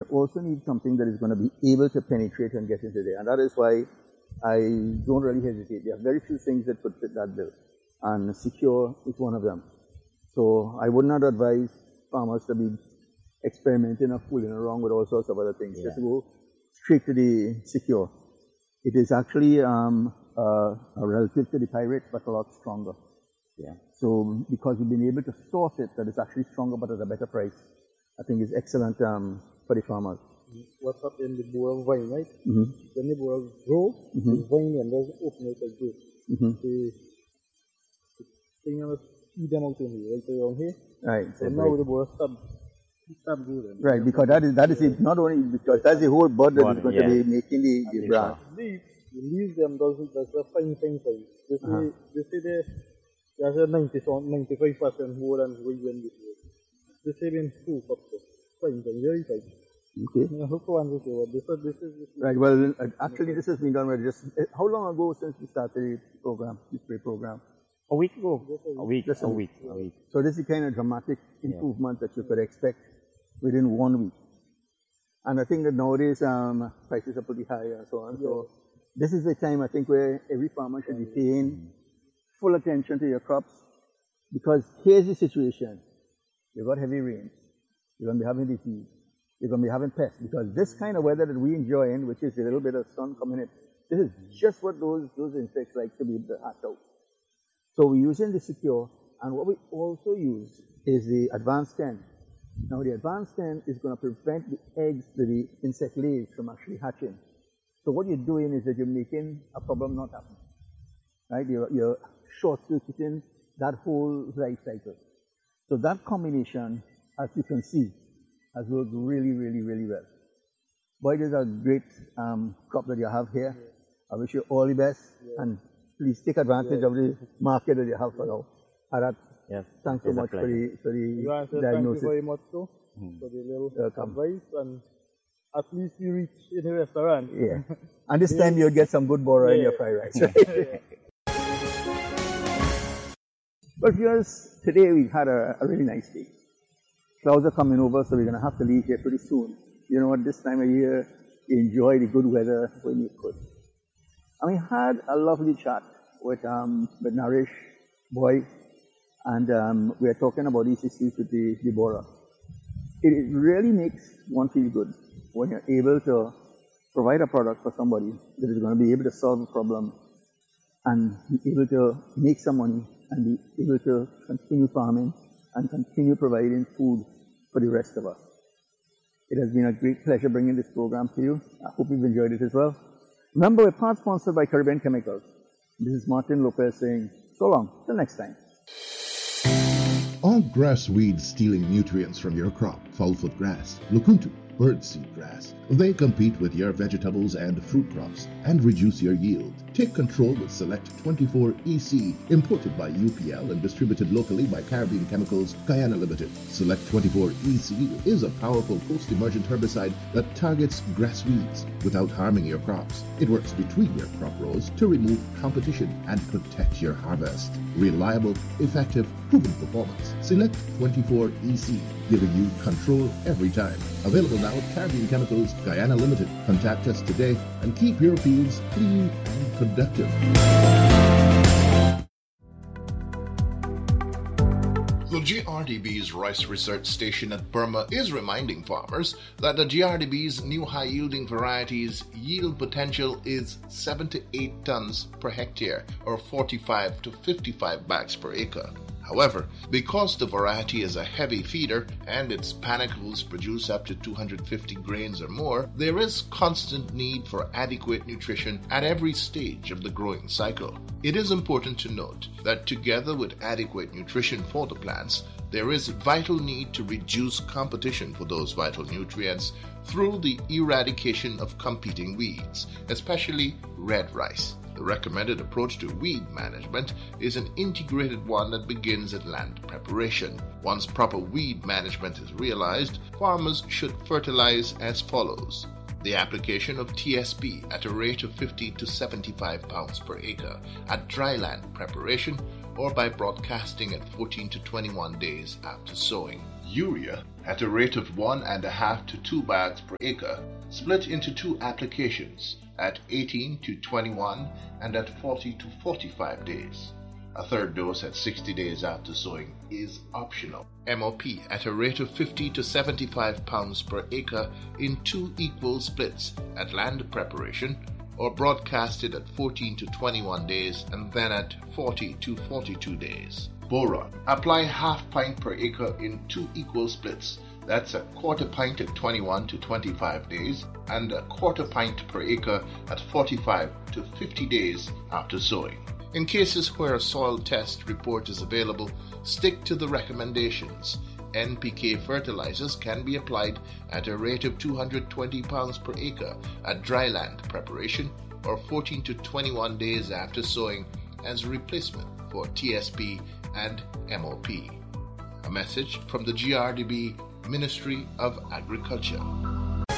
also need something that is going to be able to penetrate and get into there. And that is why I don't really hesitate. There are very few things that could fit that bill. And Secure is one of them. So I would not advise farmers to be experimenting or fooling around with all sorts of other things. Just go straight to the Secure. It is actually a relative to the Pirate, but a lot stronger. Yeah. So because we've been able to source it, that is actually stronger but at a better price, I think is excellent for the farmers. What's up in the bowl of vine, right? When the bowl grow, the vine and doesn't open out like this. The thing of feed them out in here, right around here. Right. So now the bowl stop growing. Right, because that is it. Not only because that's the whole bud that is going to be making the branch. The leaves them does a fine size. They say there's a 95% more than we win this year. They say been 2 cups of fine, very fine. Okay. I hope to understand what this is. Right, well, actually this has been done with just, how long ago since we started the program, the spray program? A week ago. A week. So this is the kind of dramatic improvement that you could expect within 1 week. And I think that nowadays prices are pretty high and so on. So this is the time I think where every farmer should be paying full attention to your crops, because here's the situation. You've got heavy rain. You're going to be having disease. You're going to be having pests, because this kind of weather that we enjoy in, which is a little bit of sun coming in, this is just what those insects like to be able to hatch out. So we're using the Secure, and what we also use is the Advanced 10. Now the Advanced 10 is going to prevent the eggs that the insect lays from actually hatching. So what you're doing is that you're making a problem not happen. Right? You're short-circuiting that whole life cycle. So that combination, as you can see, has worked really, really, really well. Boy, this is a great crop that you have here. I wish you all the best, and please take advantage of the market that you have for now. Thanks so much for the diagnosis. Thank you very much, too, for the little advice, and at least you reach in the restaurant. Yeah. And this time you'll get some good bora in your fried rice. Right? But viewers, today we had a really nice day. Clouds are coming over, so we're going to have to leave here pretty soon. You know what, this time of year, enjoy the good weather when you could. And we had a lovely chat with Naresh Boy, and we are talking about these issues with the bora. It really makes one feel good when you're able to provide a product for somebody that is going to be able to solve a problem and be able to make some money and be able to continue farming and continue providing food for the rest of us. It has been a great pleasure bringing this program to you. I hope you've enjoyed it as well. Remember, we're part sponsored by Caribbean Chemicals. This is Martin Lopez saying so long, till next time. All grass weeds stealing nutrients from your crop, foulfoot grass, lukuntu, birdseed grass. They compete with your vegetables and fruit crops and reduce your yield. Take control with Select 24 EC, imported by UPL and distributed locally by Caribbean Chemicals, Guyana Limited. Select 24 EC is a powerful post-emergent herbicide that targets grass weeds without harming your crops. It works between your crop rows to remove competition and protect your harvest. Reliable, effective, proven performance. Select 24 EC, giving you control every time. Available now at Caribbean Chemicals, Guyana Limited. Contact us today and keep your fields clean and productive. The GRDB's Rice Research Station at Burma is reminding farmers that the GRDB's new high-yielding varieties' yield potential is 7 to 8 tons per hectare, or 45 to 55 bags per acre. However, because the variety is a heavy feeder and its panicles produce up to 250 grains or more, there is constant need for adequate nutrition at every stage of the growing cycle. It is important to note that together with adequate nutrition for the plants, there is vital need to reduce competition for those vital nutrients through the eradication of competing weeds, especially red rice. The recommended approach to weed management is an integrated one that begins at land preparation. Once proper weed management is realized, farmers should fertilize as follows. The application of TSP at a rate of 50 to 75 pounds per acre at dry land preparation, or by broadcasting at 14 to 21 days after sowing. Urea at a rate of 1.5 to 2 bags per acre, split into 2 applications at 18 to 21 and at 40 to 45 days. A third dose at 60 days after sowing is optional. MOP at a rate of 50 to 75 pounds per acre in 2 equal splits at land preparation, or broadcasted at 14 to 21 days and then at 40 to 42 days. Boron. Apply half pint per acre in 2 equal splits. That's a quarter pint at 21 to 25 days and a quarter pint per acre at 45 to 50 days after sowing. In cases where a soil test report is available, stick to the recommendations. NPK fertilizers can be applied at a rate of 220 pounds per acre at dryland preparation or 14 to 21 days after sowing as replacement for TSP and MOP. A message from the GRDB Ministry of Agriculture.